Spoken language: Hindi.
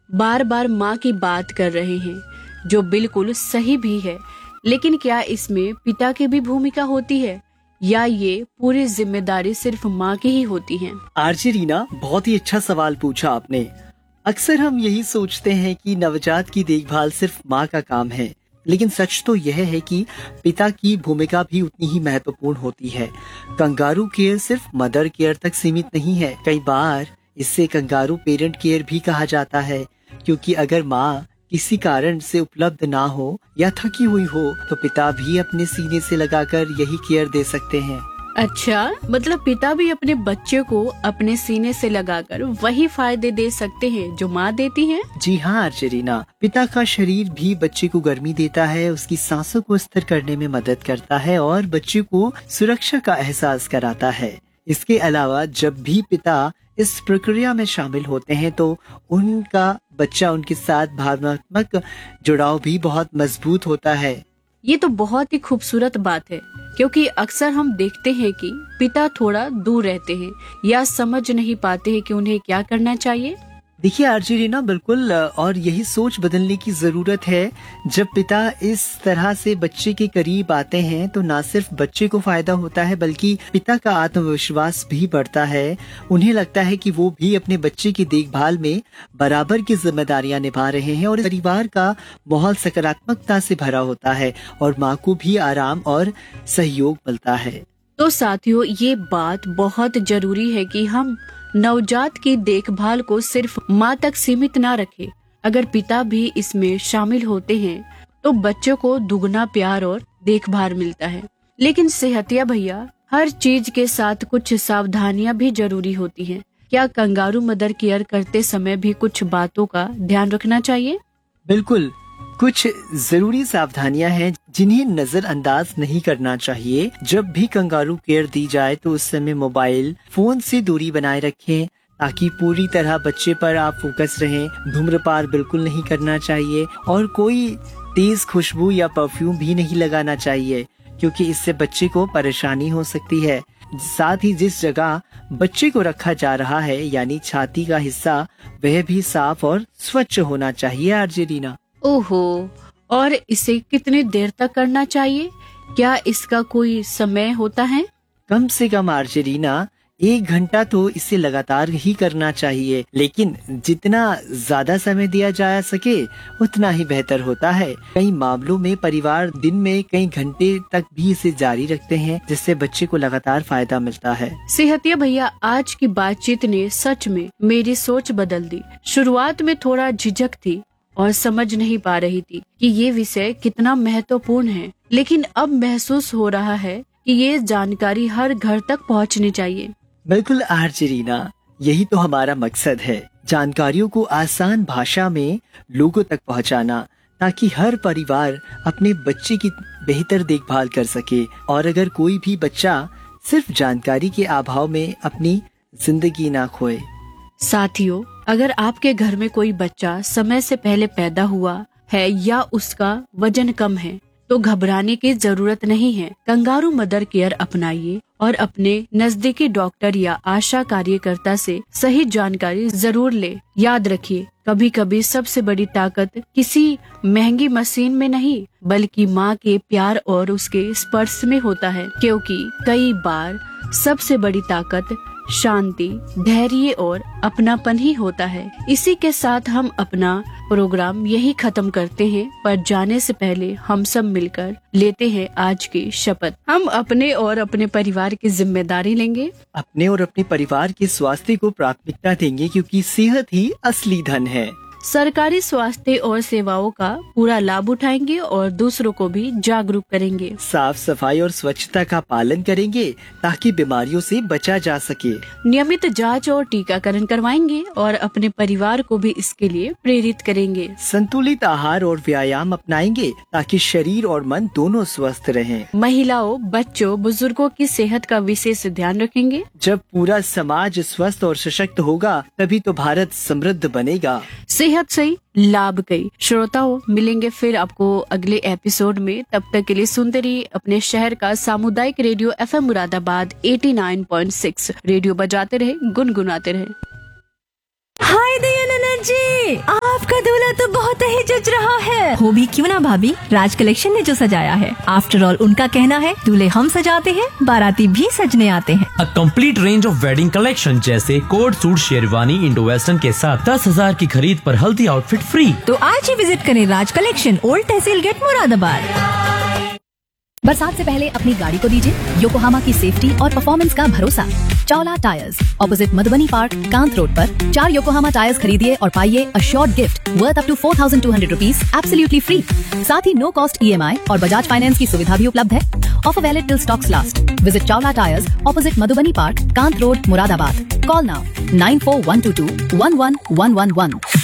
बार बार माँ की बात कर रहे हैं, जो बिल्कुल सही भी है। लेकिन क्या इसमें पिता की भी भूमिका होती है या ये पूरी जिम्मेदारी सिर्फ माँ की ही होती है? आरजे रीना, बहुत ही अच्छा सवाल पूछा आपने। अक्सर हम यही सोचते हैं कि नवजात की देखभाल सिर्फ माँ का काम है, लेकिन सच तो यह है कि पिता की भूमिका भी उतनी ही महत्वपूर्ण होती है। कंगारू केयर सिर्फ मदर केयर तक सीमित नहीं है। कई बार इससे कंगारू पेरेंट केयर भी कहा जाता है, क्योंकि अगर माँ किसी कारण से उपलब्ध ना हो या थकी हुई हो तो पिता भी अपने सीने से लगाकर यही केयर दे सकते हैं। अच्छा, मतलब पिता भी अपने बच्चे को अपने सीने से लगाकर वही फायदे दे सकते हैं जो माँ देती है? जी हाँ अर्चरीना, पिता का शरीर भी बच्चे को गर्मी देता है, उसकी सांसों को स्थिर करने में मदद करता है और बच्चे को सुरक्षा का एहसास कराता है। इसके अलावा जब भी पिता इस प्रक्रिया में शामिल होते हैं तो उनका बच्चा उनके साथ भावनात्मक जुड़ाव भी बहुत मजबूत होता है। ये तो बहुत ही खूबसूरत बात है, क्योंकि अक्सर हम देखते हैं कि पिता थोड़ा दूर रहते हैं या समझ नहीं पाते हैं कि उन्हें क्या करना चाहिए। देखिए आरजी रीना, बिल्कुल, और यही सोच बदलने की जरूरत है। जब पिता इस तरह से बच्चे के करीब आते हैं तो न सिर्फ बच्चे को फायदा होता है बल्कि पिता का आत्मविश्वास भी बढ़ता है। उन्हें लगता है कि वो भी अपने बच्चे की देखभाल में बराबर की जिम्मेदारियां निभा रहे हैं और परिवार का माहौल सकारात्मकता से भरा होता है और माँ को भी आराम और सहयोग मिलता है। तो साथियों, ये बात बहुत जरूरी है कि हम नवजात की देखभाल को सिर्फ माँ तक सीमित ना रखें। अगर पिता भी इसमें शामिल होते हैं तो बच्चों को दुगना प्यार और देखभाल मिलता है। लेकिन सेहतिया भैया, हर चीज के साथ कुछ सावधानियां भी जरूरी होती हैं। क्या कंगारू मदर केयर करते समय भी कुछ बातों का ध्यान रखना चाहिए? बिल्कुल, कुछ जरूरी सावधानियां हैं जिन्हें नजरअंदाज नहीं करना चाहिए। जब भी कंगारू केयर दी जाए तो उस समय मोबाइल फोन से दूरी बनाए रखें ताकि पूरी तरह बच्चे पर आप फोकस रहें। धूम्रपान बिल्कुल नहीं करना चाहिए और कोई तेज खुशबू या परफ्यूम भी नहीं लगाना चाहिए, क्योंकि इससे बच्चे को परेशानी हो सकती है। साथ ही जिस जगह बच्चे को रखा जा रहा है यानी छाती का हिस्सा, वह भी साफ और स्वच्छ होना चाहिए आरजे रीना। ओहो, और इसे कितनी देर तक करना चाहिए? क्या इसका कोई समय होता है? कम से कम आरजे रीना 1 घंटा तो इसे लगातार ही करना चाहिए, लेकिन जितना ज्यादा समय दिया जा सके उतना ही बेहतर होता है। कई मामलों में परिवार दिन में कई घंटे तक भी इसे जारी रखते हैं, जिससे बच्चे को लगातार फायदा मिलता है। सेहतिया भैया, आज की बातचीत ने सच में मेरी सोच बदल दी। शुरुआत में थोड़ा झिझक थी और समझ नहीं पा रही थी कि ये विषय कितना महत्वपूर्ण है, लेकिन अब महसूस हो रहा है कि ये जानकारी हर घर तक पहुंचनी चाहिए। बिल्कुल आरजे रीना, यही तो हमारा मकसद है, जानकारियों को आसान भाषा में लोगों तक पहुंचाना, ताकि हर परिवार अपने बच्चे की बेहतर देखभाल कर सके और अगर कोई भी बच्चा सिर्फ जानकारी के अभाव में अपनी जिंदगी ना खोए। साथियों, अगर आपके घर में कोई बच्चा समय से पहले पैदा हुआ है या उसका वजन कम है तो घबराने की जरूरत नहीं है। कंगारू मदर केयर अपनाइए और अपने नजदीकी डॉक्टर या आशा कार्यकर्ता से सही जानकारी जरूर ले। याद रखिए, कभी कभी सबसे बड़ी ताकत किसी महंगी मशीन में नहीं बल्कि माँ के प्यार और उसके स्पर्श में होता है, क्योंकि कई बार सबसे बड़ी ताकत शांति, धैर्य और अपनापन ही होता है। इसी के साथ हम अपना प्रोग्राम यही खत्म करते हैं, पर जाने से पहले हम सब मिलकर लेते हैं आज की शपथ। हम अपने और अपने परिवार की जिम्मेदारी लेंगे, अपने और अपने परिवार के स्वास्थ्य को प्राथमिकता देंगे, क्योंकि सेहत ही असली धन है। सरकारी स्वास्थ्य और सेवाओं का पूरा लाभ उठाएंगे और दूसरों को भी जागरूक करेंगे। साफ सफाई और स्वच्छता का पालन करेंगे ताकि बीमारियों से बचा जा सके। नियमित जांच और टीकाकरण करवाएंगे और अपने परिवार को भी इसके लिए प्रेरित करेंगे। संतुलित आहार और व्यायाम अपनाएंगे ताकि शरीर और मन दोनों स्वस्थ रहें। महिलाओं, बच्चों, बुजुर्गों की सेहत का विशेष ध्यान रखेंगे। जब पूरा समाज स्वस्थ और सशक्त होगा तभी तो भारत समृद्ध बनेगा। सेहत सही, लाभ कई। श्रोताओं, मिलेंगे फिर आपको अगले एपिसोड में। तब तक के लिए सुनते रहिए अपने शहर का सामुदायिक रेडियो FM मुरादाबाद 89.6। रेडियो बजाते रहे, गुनगुनाते रहे। हाय दयानंद जी, आपका सज रहा है। हो भी क्यों ना भाभी, राज कलेक्शन ने जो सजाया है। आफ्टर ऑल उनका कहना है दूल्हे हम सजाते हैं, बाराती भी सजने आते हैं। A complete range of wedding collection जैसे coat suit, sherwani, Indo western के साथ 10,000 की खरीद पर हल्दी आउटफिट फ्री। तो आज ही विजिट करें राज कलेक्शन, ओल्ड तहसील गेट, मुरादाबाद। बरसात से पहले अपनी गाड़ी को दीजिए योकोहामा की सेफ्टी और परफॉर्मेंस का भरोसा। Chawla tyres, opposite Madhubani park, Kant road पर 4 योकोहामा टायर्स खरीदिए और पाइए assured gift worth up to 4,200 rupees absolutely free. साथ ही नो कॉस्ट EMI और बजाज फाइनेंस की सुविधा भी उपलब्ध है। Offer valid till stocks last. Visit Chawla tyres, opposite Madhubani park, Kant road, Moradabad. Call now 9412211111।